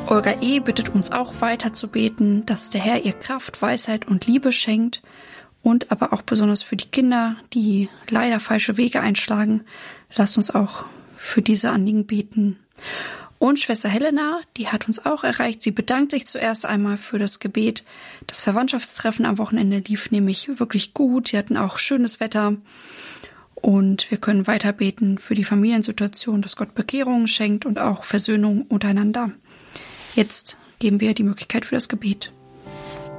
Olga E. bittet uns auch weiter zu beten, dass der Herr ihr Kraft, Weisheit und Liebe schenkt und aber auch besonders für die Kinder, die leider falsche Wege einschlagen. Lasst uns auch für diese Anliegen beten. Und Schwester Helena, die hat uns auch erreicht. Sie bedankt sich zuerst einmal für das Gebet. Das Verwandtschaftstreffen am Wochenende lief nämlich wirklich gut. Sie hatten auch schönes Wetter. Und wir können weiter beten für die Familiensituation, dass Gott Bekehrungen schenkt und auch Versöhnung untereinander. Jetzt geben wir die Möglichkeit für das Gebet.